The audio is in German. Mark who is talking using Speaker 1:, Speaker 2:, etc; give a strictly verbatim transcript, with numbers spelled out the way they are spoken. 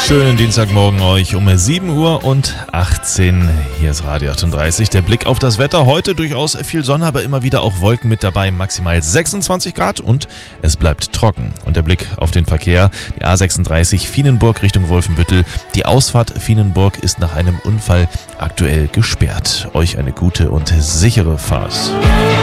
Speaker 1: Schönen Dienstagmorgen euch um sieben Uhr und achtzehn. Hier ist Radio achtunddreißig. Der Blick auf das Wetter. Heute durchaus viel Sonne, aber immer wieder auch Wolken mit dabei. Maximal sechsundzwanzig Grad und es bleibt trocken. Und der Blick auf den Verkehr. Die A sechsunddreißig Vienenburg Richtung Wolfenbüttel. Die Ausfahrt Vienenburg ist nach einem Unfall aktuell gesperrt. Euch eine gute und sichere Fahrt.